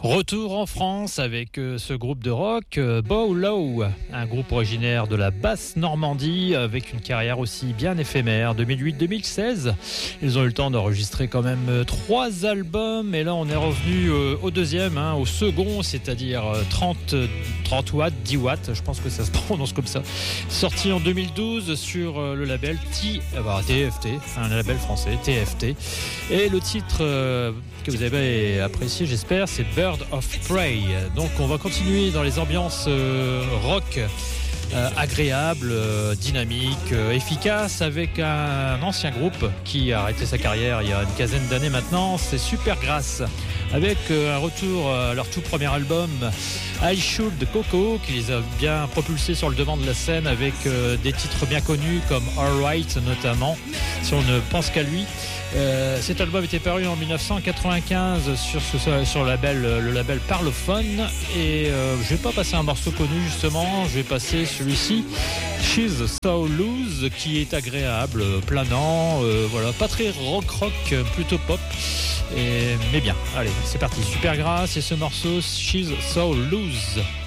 Retour en France avec ce groupe de rock, Bow Low, un groupe originaire de la Basse-Normandie avec une carrière aussi bien éphémère, 2008-2016. Ils ont eu le temps d'enregistrer quand même 3 albums et là on est revenu au deuxième, au second, c'est-à-dire 30 watts, 10 watts, je pense que ça se prononce comme ça. Sorti en 2012 sur le label TFT, un label français, TFT. Et le titre que vous avez apprécié, j'espère, c'est Bird of Prey. Donc on va continuer dans les ambiances rock agréables, dynamiques, efficaces avec un ancien groupe qui a arrêté sa carrière il y a une quinzaine d'années maintenant, c'est Supergrass, avec un retour à leur tout premier album I Should Coco qui les a bien propulsés sur le devant de la scène avec des titres bien connus comme Alright notamment, si on ne pense qu'à lui. Cet album était paru en 1995 sur le label Parlophone et je vais pas passer un morceau connu justement, je vais passer celui-ci, She's So Loose, qui est agréable, planant, voilà, pas très rock, plutôt pop, mais bien. Allez, c'est parti, Supergrass et ce morceau She's So Loose.